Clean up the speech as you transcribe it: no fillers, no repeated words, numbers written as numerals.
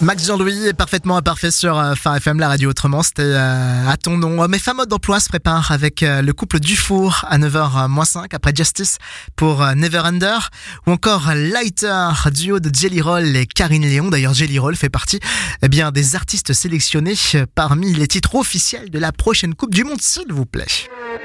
Max Jean-Louis est parfaitement imparfait sur Phare FM, la radio autrement, c'était à ton nom. Mes femmes mode d'emploi se préparent avec le couple Dufour à 9h-5 après Justice pour Neverender ou encore Lighter, duo de Jelly Roll et Karine Léon. D'ailleurs, Jelly Roll fait partie des artistes sélectionnés parmi les titres officiels de la prochaine Coupe du Monde, s'il vous plaît.